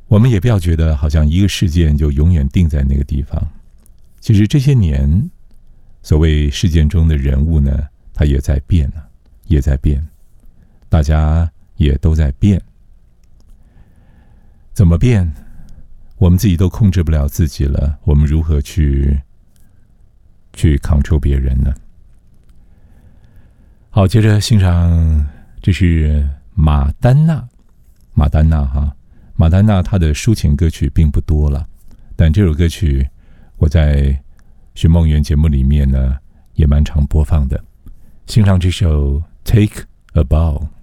我们也不要觉得好像一个事件就永远定在那个地方。其实这些年，所谓事件中的人物呢，他也在变啊，也在变，大家也都在变。怎么变？我们自己都控制不了自己了，我们如何去 control 别人呢？好，接着欣赏，这是马丹娜哈，马丹娜她的抒情歌曲并不多了，但这首歌曲我在寻梦园节目里面呢也蛮常播放的。欣赏这首 Take a Bow。